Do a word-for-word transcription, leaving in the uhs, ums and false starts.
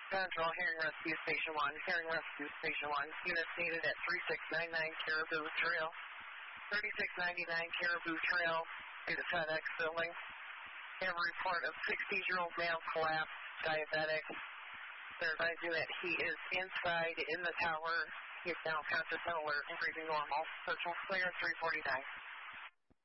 Central, Hearing Rescue Station one, Hearing Rescue Station one, units needed at thirty-six ninety-nine Caribou Trail. thirty-six ninety-nine Caribou Trail, to the FedEx building. We have a report of sixty-year-old male collapsed, diabetic. They're advising that he is inside in the tower. He is now conscious and alert and breathing normal. Search will clear three forty-nine.